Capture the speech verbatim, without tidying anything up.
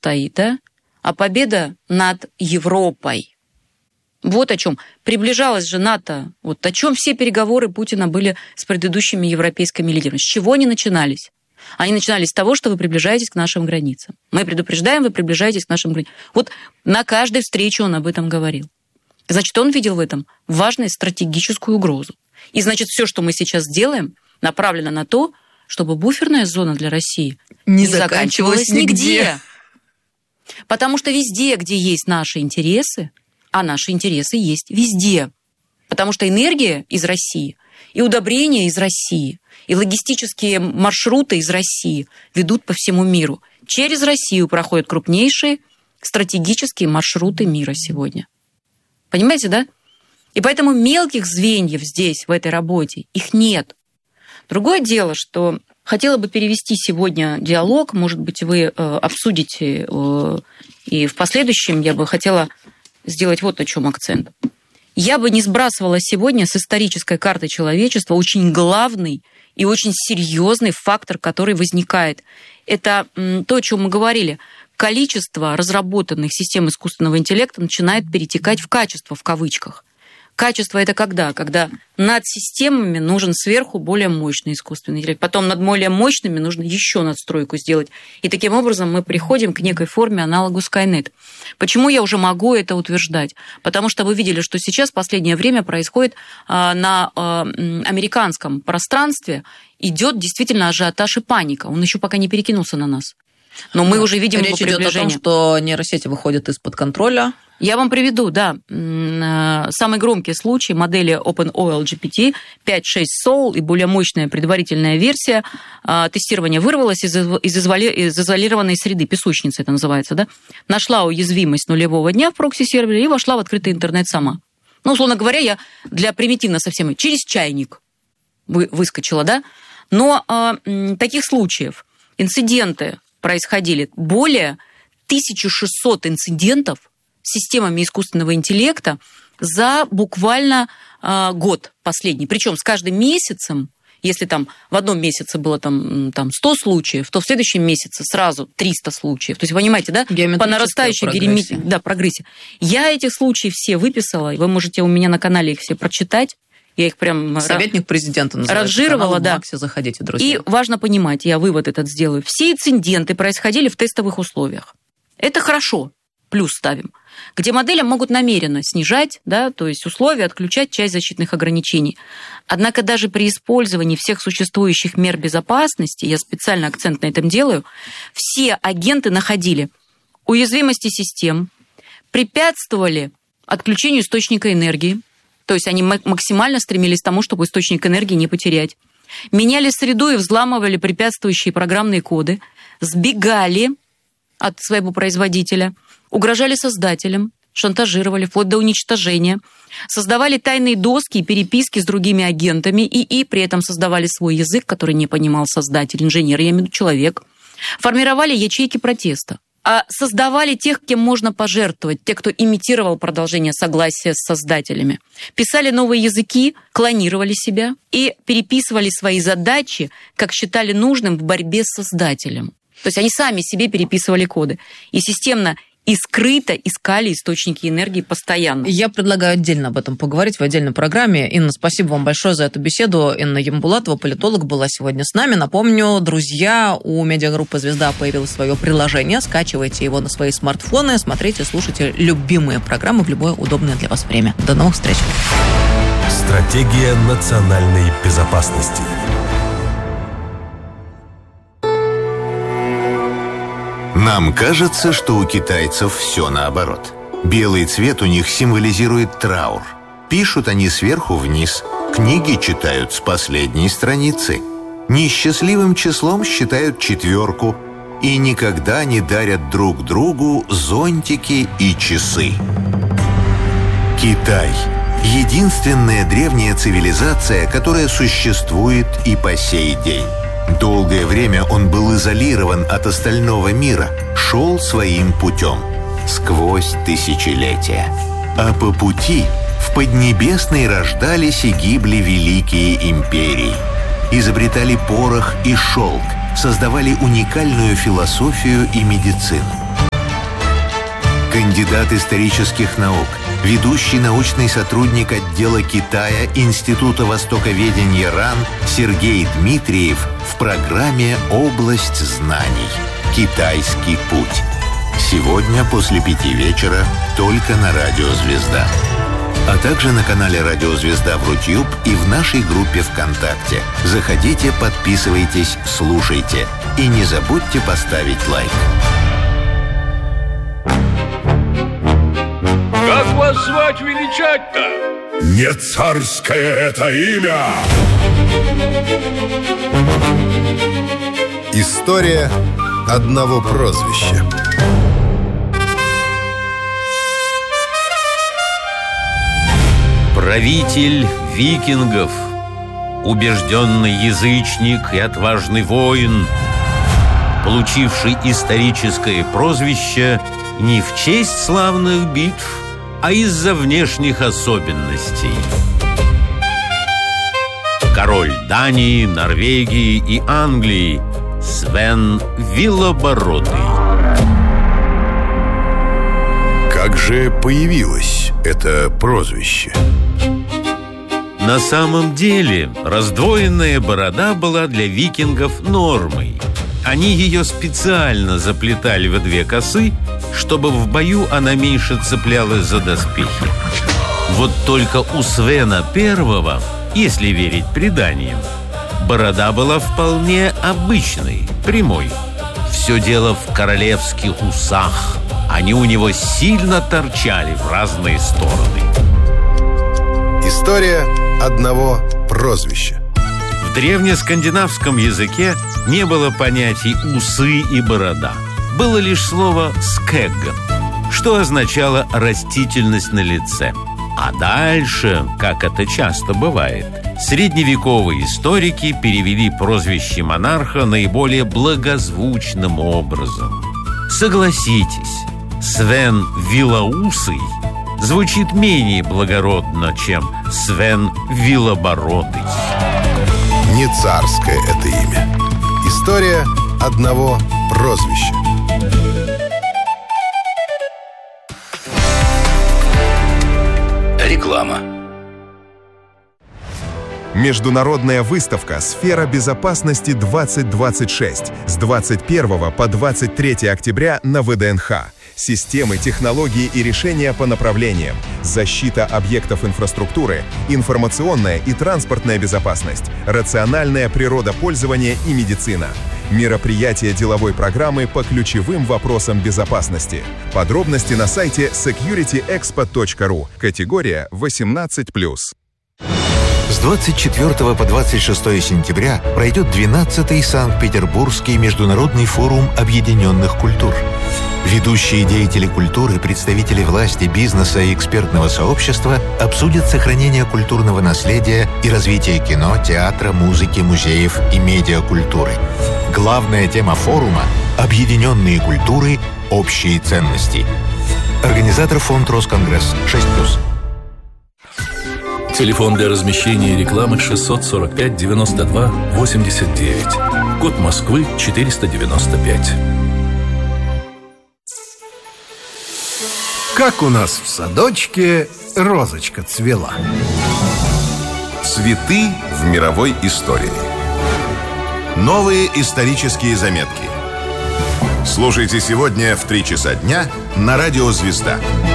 стоит, да? А победа над Европой. Вот о чем. Приближалась же НАТО. Вот о чем все переговоры Путина были с предыдущими европейскими лидерами. С чего они начинались? Они начинались с того, что вы приближаетесь к нашим границам. Мы предупреждаем, вы приближаетесь к нашим границам. Вот на каждой встрече он об этом говорил. Значит, он видел в этом важную стратегическую угрозу. И значит, все, что мы сейчас делаем, направлено на то, чтобы буферная зона для России не, не заканчивалась нигде. нигде. Потому что везде, где есть наши интересы, а наши интересы есть везде. Потому что энергия из России, и удобрения из России, и логистические маршруты из России ведут по всему миру. Через Россию проходят крупнейшие стратегические маршруты мира сегодня. Понимаете, да? И поэтому мелких звеньев здесь, в этой работе, их нет. Другое дело, что хотела бы перевести сегодня диалог, может быть, вы э, обсудите, э, и в последующем я бы хотела сделать вот на чем акцент. Я бы не сбрасывала сегодня с исторической карты человечества очень главный и очень серьезный фактор, который возникает. Это м, то, о чем мы говорили. Количество разработанных систем искусственного интеллекта начинает перетекать в качество, в кавычках. Качество это когда? Когда над системами нужен сверху более мощный искусственный интеллект. Потом над более мощными нужно еще надстройку сделать. И таким образом мы приходим к некой форме аналогу Skynet. Почему я уже могу это утверждать? Потому что вы видели, что сейчас в последнее время происходит на американском пространстве, идет действительно ажиотаж и паника. Он еще пока не перекинулся на нас. Но мы уже видим его приближение. Речь идет о том, что нейросети выходят из-под контроля. Я вам приведу, да, самый громкий случай модели OpenOL джи пи ти пять шесть Soul и более мощная предварительная версия тестирования вырвалась из, из, из изолированной среды, песочницы это называется, да, нашла уязвимость нулевого дня в прокси-сервере и вошла в открытый интернет сама. Ну, условно говоря, я для примитивно совсем через чайник выскочила, да, но а, таких случаев, инциденты происходили более тысяча шестьсот инцидентов с системами искусственного интеллекта за буквально э, год последний. Причем с каждым месяцем, если там в одном месяце было там, там сто случаев, то в следующем месяце сразу триста случаев. То есть, понимаете, да? По нарастающей прогрессии. Да, прогрессии. Я этих случаев все выписала, вы можете у меня на канале их все прочитать. Я их прям... Советник президента называется. Разжировала, да. Максе, заходите, друзья. И важно понимать, я вывод этот сделаю, все инциденты происходили в тестовых условиях. Это хорошо, плюс ставим. Где модели могут намеренно снижать, да, то есть условия, отключать часть защитных ограничений. Однако даже при использовании всех существующих мер безопасности, я специально акцент на этом делаю, все агенты находили уязвимости систем, препятствовали отключению источника энергии, то есть они максимально стремились к тому, чтобы источник энергии не потерять. Меняли среду и взламывали препятствующие программные коды, сбегали от своего производителя, угрожали создателям, шантажировали вплоть до уничтожения, создавали тайные доски и переписки с другими агентами и, и при этом создавали свой язык, который не понимал создатель, инженер, я имею в виду человек, формировали ячейки протеста. А создавали тех, кем можно пожертвовать, те, кто имитировал продолжение согласия с создателями. Писали новые языки, клонировали себя и переписывали свои задачи, как считали нужным в борьбе с создателем. То есть они сами себе переписывали коды. И системно и скрыто искали источники энергии постоянно. Я предлагаю отдельно об этом поговорить в отдельной программе. Инна, спасибо вам большое за эту беседу. Инна Ямбулатова, политолог, была сегодня с нами. Напомню, друзья, у медиагруппы «Звезда» появилось свое приложение. Скачивайте его на свои смартфоны, смотрите, слушайте любимые программы в любое удобное для вас время. До новых встреч. Стратегия национальной безопасности. Нам кажется, что у китайцев все наоборот. Белый цвет у них символизирует траур. Пишут они сверху вниз. Книги читают с последней страницы. Несчастливым числом считают четверку. И никогда не дарят друг другу зонтики и часы. Китай – единственная древняя цивилизация, которая существует и по сей день. Долгое время он был изолирован от остального мира, шел своим путем, сквозь тысячелетия. А по пути в Поднебесной рождались и гибли великие империи. Изобретали порох и шелк, создавали уникальную философию и медицину. кандидат исторических наук, ведущий научный сотрудник отдела Китая Института востоковедения РАН Сергей Дмитриев в программе «Область знаний. Китайский путь». Сегодня после пяти вечера только на Радио Звезда. А также на канале Радио Звезда в Рутюб и в нашей группе ВКонтакте. Заходите, подписывайтесь, слушайте. И не забудьте поставить лайк. Как вас звать величать-то? Не царское это имя! История одного прозвища. Правитель викингов, убежденный язычник и отважный воин, получивший историческое прозвище не в честь славных битв, а из-за внешних особенностей. Король Дании, Норвегии и Англии Свен Вилобородый. Как же появилось это прозвище? На самом деле, раздвоенная борода была для викингов нормой. Они ее специально заплетали в две косы, чтобы в бою она меньше цеплялась за доспехи. Вот только у Свена Первого, если верить преданиям, борода была вполне обычной, прямой. Все дело в королевских усах. Они у него сильно торчали в разные стороны. История одного прозвища. В древнескандинавском языке не было понятий «усы» и «борода». Было лишь слово «скэгг», что означало растительность на лице. А дальше, как это часто бывает, средневековые историки перевели прозвище монарха наиболее благозвучным образом. Согласитесь, Свен Вилоусый звучит менее благородно, чем Свен Вилобородый. Не царское это имя. История одного прозвища. Реклама. Международная выставка «Сфера безопасности двадцать двадцать шесть» с двадцать первого по двадцать третье октября на вэ дэ эн ха. Системы, технологии и решения по направлениям, защита объектов инфраструктуры, информационная и транспортная безопасность, рациональное природопользование и медицина. Мероприятие деловой программы по ключевым вопросам безопасности. Подробности на сайте секьюрити экспо точка ру. Категория восемнадцать плюс. С двадцать четвёртого по двадцать шестое сентября пройдет двенадцатый Санкт-Петербургский международный форум объединенных культур. Ведущие деятели культуры, представители власти, бизнеса и экспертного сообщества обсудят сохранение культурного наследия и развитие кино, театра, музыки, музеев и медиакультуры. Главная тема форума – объединенные культуры, общие ценности. Организатор фонд Росконгресс шесть плюс. Телефон для размещения рекламы шестьсот сорок пять девяносто два восемьдесят девять. Код Москвы четыреста девяносто пять. Как у нас в садочке розочка цвела. Цветы в мировой истории. Новые исторические заметки. Слушайте сегодня в три часа дня на Радио Звезда.